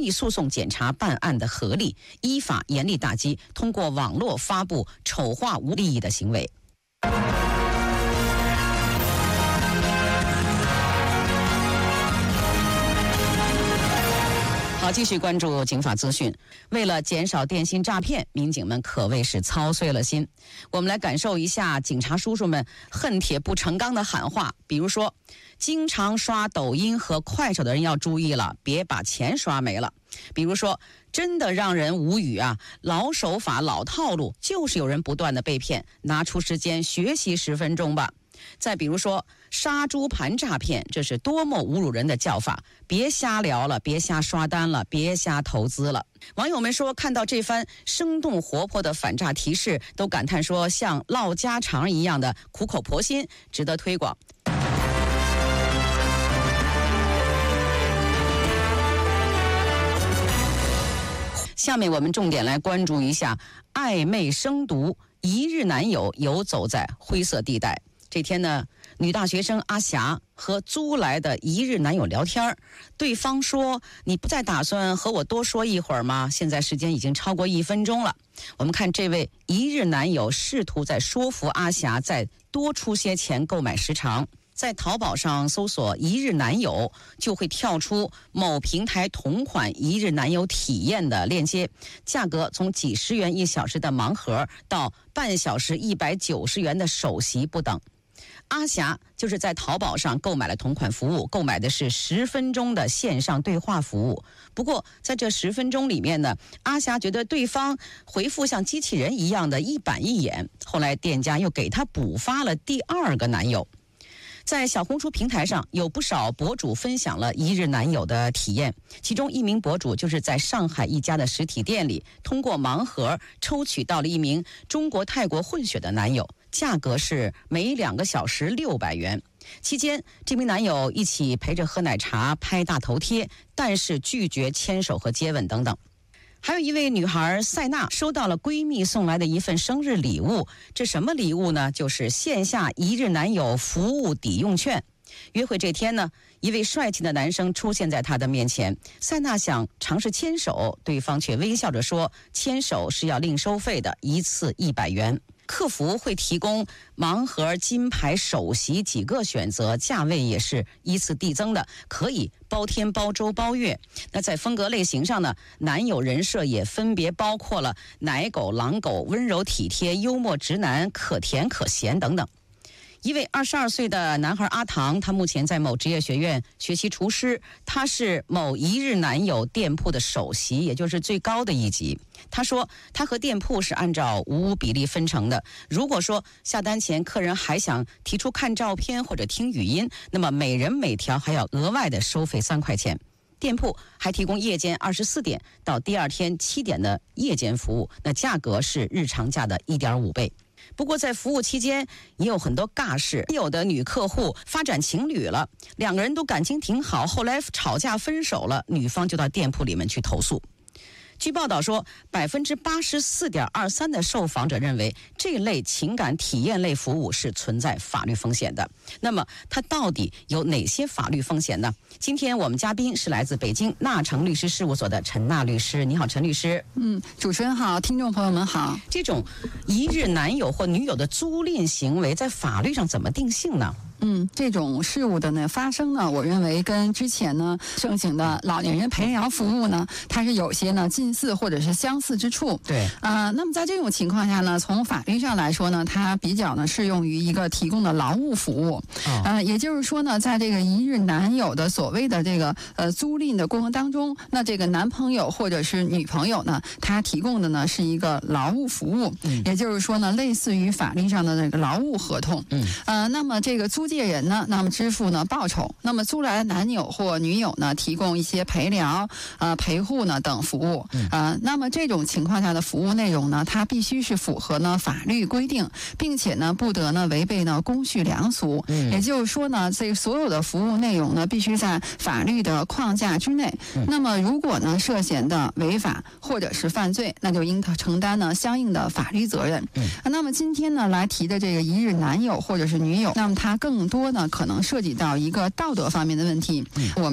益诉讼检察办案的合力，依法严厉打击通过网络发布丑化无利益的行为。好，继续关注警法资讯。为了减少电信诈骗，民警们可谓是操碎了心。我们来感受一下警察叔叔们恨铁不成钢的喊话。比如说，经常刷抖音和快手的人要注意了，别把钱刷没了。比如说，真的让人无语啊！老手法、老套路，就是有人不断的被骗。拿出时间学习10分钟吧。再比如说，杀猪盘诈骗，这是多么侮辱人的叫法！别瞎聊了，别瞎刷单了，别瞎投资了。网友们说，看到这番生动活泼的反诈提示，都感叹说，像唠家常一样的苦口婆心，值得推广。下面我们重点来关注一下暧昧生毒，一日男友游走在灰色地带。这天呢，女大学生阿霞和租来的一日男友聊天，对方说：“你不再打算和我多说一会儿吗？现在时间已经超过1分钟了。”我们看这位一日男友试图在说服阿霞再多出些钱购买时长。在淘宝上搜索一日男友，就会跳出某平台同款一日男友体验的链接，价格从几十元1小时的盲盒到半小时190元的首席不等。阿霞就是在淘宝上购买了同款服务，购买的是10分钟的线上对话服务。不过在这10分钟里面呢，阿霞觉得对方回复像机器人一样的一板一眼，后来店家又给她补发了第2个男友。在小红书平台上，有不少博主分享了一日男友的体验，其中一名博主就是在上海一家的实体店里，通过盲盒抽取到了一名中国泰国混血的男友，价格是每2个小时600元。期间，这名男友一起陪着喝奶茶、拍大头贴，但是拒绝牵手和接吻等等。还有一位女孩塞娜收到了闺蜜送来的一份生日礼物，这什么礼物呢？就是线下一日男友服务抵用券。约会这天呢，一位帅气的男生出现在她的面前，塞娜想尝试牵手，对方却微笑着说，牵手是要另收费的，一次100元。客服会提供盲盒、金牌、首席几个选择，价位也是依次递增的，可以包天、包周、包月。那在风格类型上呢，男友人设也分别包括了奶狗、狼狗、温柔体贴、幽默直男、可甜可咸等等。一位22岁的男孩阿唐，他目前在某职业学院学习厨师，他是某一日男友店铺的首席，也就是最高的一级。他说他和店铺是按照55比例分成的，如果说下单前客人还想提出看照片或者听语音，那么每人每条还要额外的收费3块钱。店铺还提供夜间24点到第2天7点的夜间服务，那价格是日常价的1.5倍。不过在服务期间也有很多尬事，有的女客户发展情侣了，2个人都感情挺好，后来吵架分手了，女方就到店铺里面去投诉。据报道说，84.23%的受访者认为这类情感体验类服务是存在法律风险的。那么它到底有哪些法律风险呢？今天我们嘉宾是来自北京纳成律师事务所的陈娜律师。你好，陈律师。 主持人好，听众朋友们好。 这种一日男友或女友的租赁行为在法律上怎么定性呢？ 这种事物的发生呢，我认为跟之前呢盛行的老年人陪聊服务呢，它是有些呢近似或者是相似之处。 对， 那么在这种情况下呢，从法律上来说呢，它比较呢适用于一个提供的劳务服务。也就是说呢，在这个一日男友的所谓的这个租赁的过程当中，那这个男朋友或者是女朋友呢，他提供的呢是一个劳务服务，也就是说呢，类似于法律上的那个劳务合同。那么这个租借人呢，那么支付呢报酬，那么租来的男友或女友呢，提供一些陪聊、陪护呢等服务。那么这种情况下的服务内容呢，它必须是符合呢法律规定，并且呢不得呢违背呢公序良俗。也就是说呢，这所有的服务内容呢，必须在法律的框架之内。那么如果呢涉嫌的违法或者是犯罪，那就应当承担呢相应的法律责任。那么今天呢来提的这个一日男友或者是女友，那么它更多呢可能涉及到一个道德方面的问题。我们